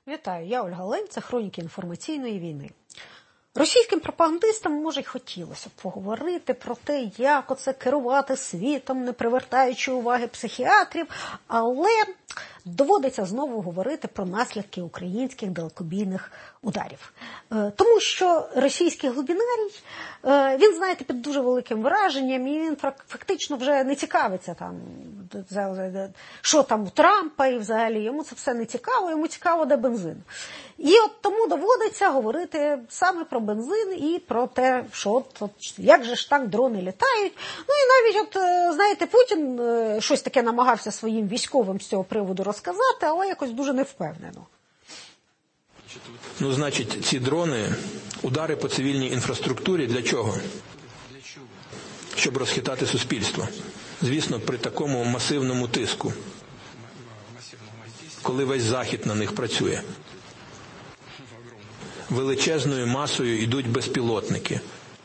Вітаю, я Ольга Лень, це «Хроніки інформаційної війни». Російським пропагандистам, може, й хотілося б поговорити про те, як оце керувати світом, не привертаючи уваги психіатрів, але доводиться знову говорити про наслідки українських далекобійних ударів. Тому що російський глибінарій, він, знаєте, під дуже великим враженням, і він фактично вже не цікавиться, що там у Трампа, і взагалі йому це все не цікаво, йому цікаво, де бензин. І от тому доводиться говорити саме про бензин і про те, що як же ж так дрони літають. Ну і навіть, знаєте, Путін щось таке намагався своїм військовим з цього приводу розказати, але якось дуже невпевнено. Ну, значить, ці дрони, удари по цивільній інфраструктурі для чого? Щоб розхитати суспільство. Звісно, при такому масивному тиску, коли весь Захід на них працює. Величезною масою йдуть безпілотники.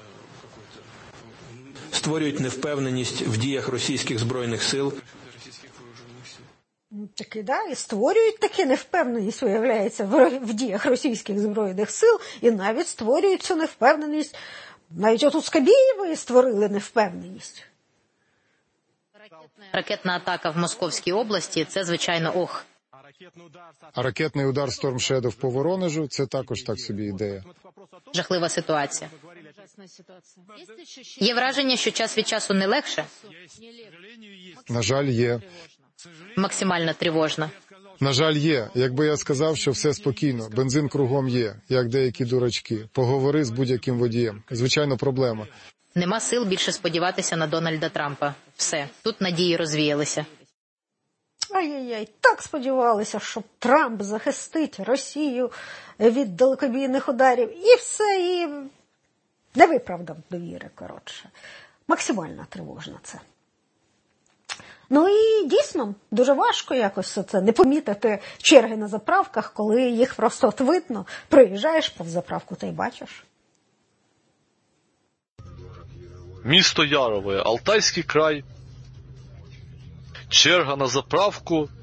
Створюють невпевненість в діях російських збройних сил. Таки, да, і створюють таку невпевненість, виявляється, в діях російських збройних сил, і навіть створюють цю невпевненість. Навіть отут Скабєєвої створили невпевненість. Ракетна атака в Московській області – це, звичайно, ох. А ракетний удар Storm Shadow по Воронежу – це також так собі ідея. Жахлива ситуація. Є враження, що час від часу не легше? На жаль, є. Максимально тривожно. На жаль, є. Якби я сказав, що все спокійно, бензин кругом є, як деякі дурачки. Поговори з будь-яким водієм. Звичайно, проблема. Нема сил більше сподіватися на Дональда Трампа. Все, тут надії розвіялися. Ай-яй-яй, так сподівалися, що Трамп захистить Росію від далекобійних ударів. І все, і не виправдав довіри, коротше. Максимально тривожно це. Ну і дійсно, дуже важко якось це не помітити черги на заправках, коли їх просто от видно. Приїжджаєш повз заправку та й бачиш. Місто Ярове, Алтайський край. Черга на заправку